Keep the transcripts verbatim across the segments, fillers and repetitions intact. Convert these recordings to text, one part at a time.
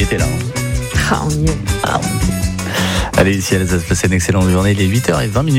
était là. Ah, on y est. Ah, on y est. Allez, ici Alsace, passez une excellente journée. Il est huit heures vingt.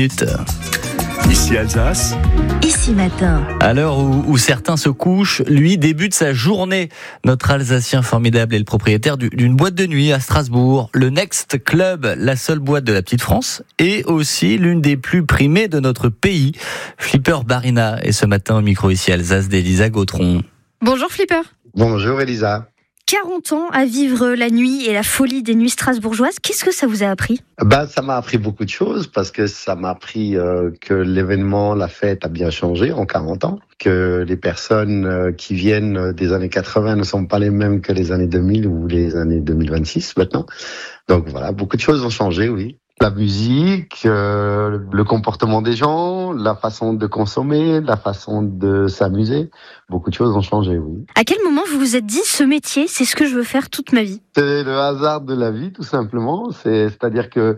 Ici Alsace. Ici matin. À l'heure où, où certains se couchent, lui débute sa journée. Notre Alsacien formidable est le propriétaire du, d'une boîte de nuit à Strasbourg, le Next Club, la seule boîte de la petite France et aussi l'une des plus primées de notre pays. Flipper Barina est ce matin au micro ici Alsace d'Elisa Gautron. Bonjour Flipper. Bonjour Elisa. quarante ans à vivre la nuit et la folie des nuits strasbourgeoises. Qu'est-ce que ça vous a appris ? Bah, ça m'a appris beaucoup de choses parce que ça m'a appris euh, que l'événement, la fête a bien changé en quarante ans, que les personnes euh, qui viennent des années quatre-vingts ne sont pas les mêmes que les années deux mille ou les années deux mille vingt-six maintenant. Donc voilà, beaucoup de choses ont changé, oui. La musique, euh, le comportement des gens, la façon de consommer, la façon de s'amuser, beaucoup de choses ont changé, oui. À quel moment vous vous êtes dit, ce métier, c'est ce que je veux faire toute ma vie ? C'est le hasard de la vie, tout simplement. C'est, c'est-à-dire que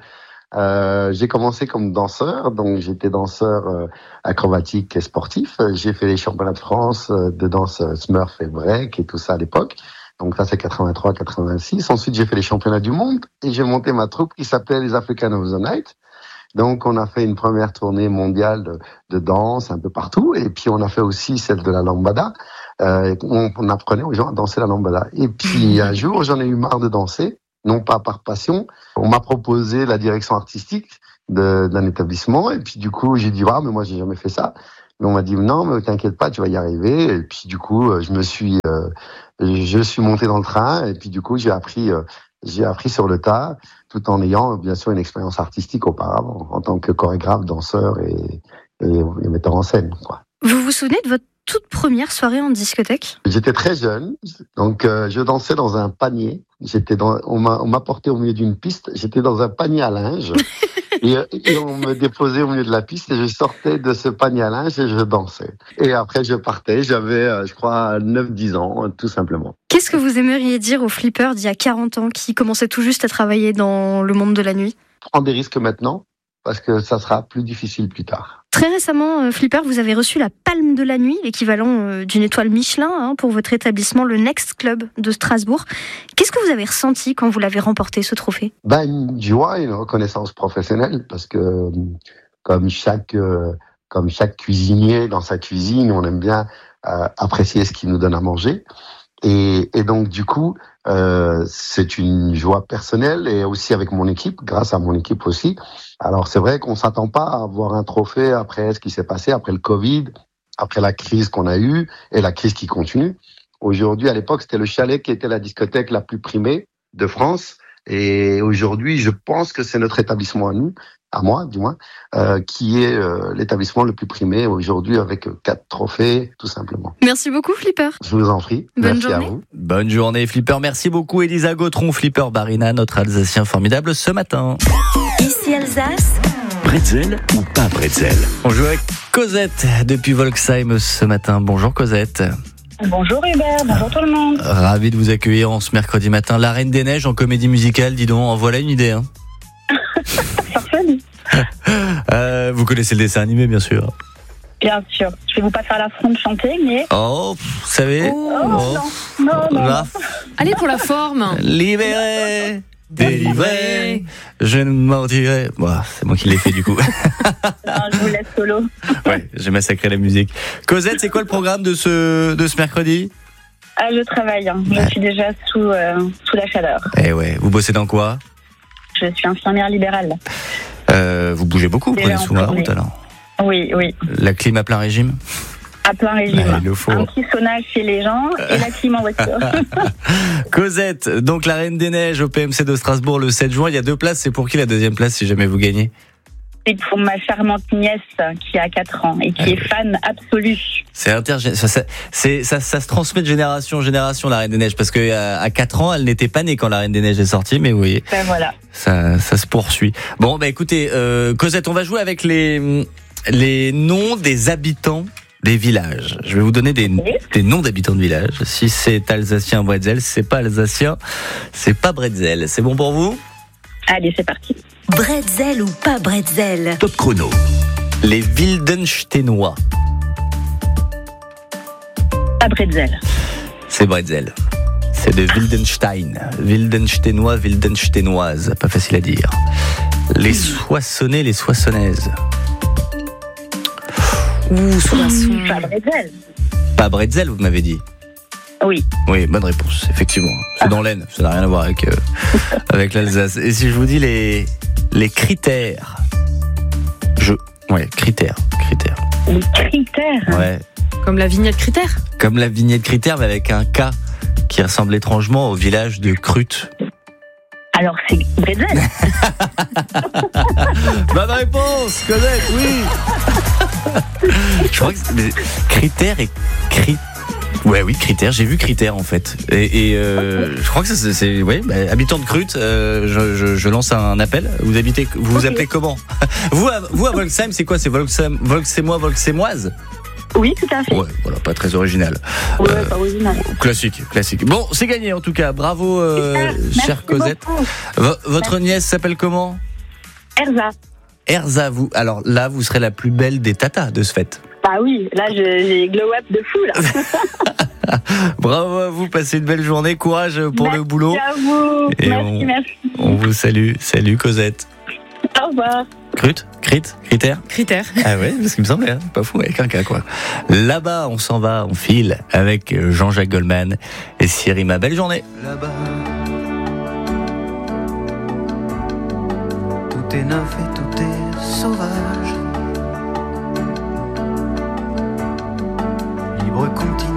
euh, j'ai commencé comme danseur, donc j'étais danseur euh, acrobatique et sportif. J'ai fait les championnats de France euh, de danse Smurf et break et tout ça à l'époque. Donc ça c'est quatre-vingt-trois quatre-vingt-six. Ensuite j'ai fait les championnats du monde et j'ai monté ma troupe qui s'appelait les African of the Night. Donc on a fait une première tournée mondiale de, de danse un peu partout et puis on a fait aussi celle de la lambada. Euh, on, on apprenait aux gens à danser la lambada. Et puis un jour j'en ai eu marre de danser, non pas par passion. On m'a proposé la direction artistique de, d'un établissement et puis du coup j'ai dit ah mais moi j'ai jamais fait ça. Mais on m'a dit non mais t'inquiète pas tu vas y arriver. Et puis du coup je me suis euh, je suis monté dans le train et puis du coup j'ai appris euh, j'ai appris sur le tas tout en ayant bien sûr une expérience artistique auparavant en tant que chorégraphe, danseur et, et, et metteur en scène, quoi. Vous vous souvenez de votre toute première soirée en discothèque ? J'étais très jeune, donc euh, je dansais dans un panier. J'étais dans, on m'a, on m'a porté au milieu d'une piste. J'étais dans un panier à linge et, et on me déposait au milieu de la piste et je sortais de ce panier à linge et je dansais. Et après je partais. J'avais, euh, je crois, neuf dix ans, tout simplement. Qu'est-ce que vous aimeriez dire aux flippers d'il y a quarante ans qui commençaient tout juste à travailler dans le monde de la nuit ? Prends des risques maintenant parce que ça sera plus difficile plus tard. Très récemment, euh, Flipper, vous avez reçu la Palme de la Nuit, l'équivalent euh, d'une étoile Michelin, hein, pour votre établissement, le Next Club de Strasbourg. Qu'est-ce que vous avez ressenti quand vous l'avez remporté, ce trophée ? Ben, une joie, une reconnaissance professionnelle, parce que comme chaque euh, comme chaque cuisinier dans sa cuisine, on aime bien euh, apprécier ce qu'il nous donne à manger. Et, et donc du coup, euh, c'est une joie personnelle et aussi avec mon équipe, grâce à mon équipe aussi. Alors c'est vrai qu'on s'attend pas à avoir un trophée après ce qui s'est passé, après le Covid, après la crise qu'on a eue et la crise qui continue. Aujourd'hui, à l'époque, c'était le Chalet qui était la discothèque la plus primée de France. Et aujourd'hui, je pense que c'est notre établissement à nous, à moi du moins, euh, qui est euh, l'établissement le plus primé aujourd'hui avec euh, quatre trophées, tout simplement. Merci beaucoup, Flipper. Je vous en prie. Bonne Merci journée. à vous. Bonne journée Flipper, merci beaucoup Elisa Gautron, Flipper Barina, notre Alsacien formidable ce matin. Ici Alsace. Bretzel ou pas bretzel? On joue avec Cosette depuis Volksheim ce matin. Bonjour Cosette. Bonjour Hubert, bonjour tout le monde. Ravi de vous accueillir en ce mercredi matin. La Reine des Neiges en comédie musicale, dis donc, en voilà une idée. Hein. Parfait. euh, vous connaissez le dessin animé, bien sûr. Bien sûr, je vais vous pas faire l'affront de chanter, mais... Oh, vous savez Oh, non, non, non. Là, Allez pour la forme. libéré, délivré, je ne mentirai. Bon, c'est moi qui l'ai fait du coup. Non, je vous laisse solo. Ouais, j'ai massacré la musique. Cosette, c'est quoi le programme de ce, de ce mercredi ? Ah, je travaille, hein. Je suis déjà sous, euh, sous la chaleur. Eh ouais, vous bossez dans quoi ? Je suis infirmière libérale. euh, Vous bougez beaucoup, vous Déjà prenez souvent la en route alors ? Oui, oui, La clim à plein régime ? à plein régime. Ouais, il le faut. Un petit sauna chez les gens et la clim en voiture. Cosette, donc la Reine des Neiges au P M C de Strasbourg le sept juin. Il y a deux places. C'est pour qui la deuxième place si jamais vous gagnez ? C'est pour ma charmante nièce qui a quatre ans et qui Ah, est fan absolue. C'est intergé... ça, ça, c'est, ça, ça se transmet de génération en génération, la Reine des Neiges. Parce qu'à à quatre ans, elle n'était pas née quand la Reine des Neiges est sortie. Mais vous voyez, Ben voilà. ça, ça se poursuit. Bon, bah écoutez, euh, Cosette, on va jouer avec les, les noms des habitants des villages. Je vais vous donner des, des noms d'habitants de villages. Si c'est alsacien, bretzel. Si c'est pas alsacien, c'est pas bretzel. C'est bon pour vous ? Allez, c'est parti. Bretzel ou pas bretzel ? Top chrono. Les Wildensteinois. Pas bretzel. C'est bretzel. C'est de Wildenstein. Wildensteinois, Wildensteinoise. Pas facile à dire. Les Soissonnais, les Soissonnaises. Ouh, Soissons. Pas bretzel. Pas bretzel, vous m'avez dit. Oui. Oui, bonne réponse, effectivement. C'est dans l'Aisne, ça n'a rien à voir avec, euh, avec l'Alsace. Et si je vous dis les, les critères je, Ouais, critères, critères. Les critères. Ouais. Comme la vignette critère. Comme la vignette critère, mais avec un K qui ressemble étrangement au village de Crute. Alors, c'est bretzel. Bonne réponse, Cosette, oui. Je crois que c'est, mais, critères et critères. Ouais, oui, critères. J'ai vu critères en fait. Et, et euh, je crois que ça, c'est, c'est ouais, bah, habitant de Crute. Euh, je, je, je lance un appel. Vous habitez, vous vous appelez comment? Vous, à, vous à Volksheim, c'est quoi? C'est Volksheim, Volksémois, Volksémoise? Oui, tout à fait. Ouais, voilà, pas très original. Ouais, Euh, pas original. Classique, classique. Bon, c'est gagné en tout cas. Bravo, euh, Merci chère Cosette. beaucoup. V- votre nièce s'appelle comment? Erza. Erza. Vous. Alors là, vous serez la plus belle des tatas de ce fait. Bah oui, là, je- j'ai glow up de fou, là. Bravo à vous. Passez une belle journée. Courage pour Merci le boulot. à vous. Et merci, on- merci. On vous salue. Salut Cosette. Au revoir. Crute, crit, critère. Critère. Ah ouais, c'est ce qui me semblait, hein. Pas fou avec un cas quoi. Là-bas, on s'en va, on file avec Jean-Jacques Goldman et Sirima. Belle journée. Là-bas, tout est neuf et tout est sauvage. Libre continent.